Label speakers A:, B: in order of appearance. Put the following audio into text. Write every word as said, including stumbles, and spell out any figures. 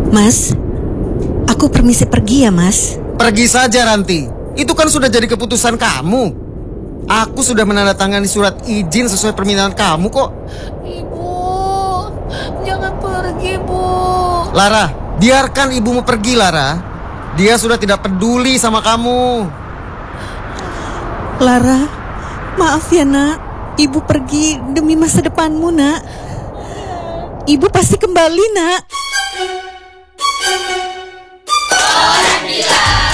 A: Mas, aku permisi pergi ya, Mas.
B: Pergi saja, Ranti. Itu kan sudah jadi keputusan kamu. Aku sudah menandatangani surat izin sesuai permintaan kamu kok.
C: Ibu, jangan pergi, Bu.
B: Lara, biarkan ibumu pergi, Lara. Dia sudah tidak peduli sama kamu.
A: Lara, maaf ya nak. Ibu pergi demi masa depanmu, nak. Ibu pasti kembali, nak.
D: Alhamdulillah.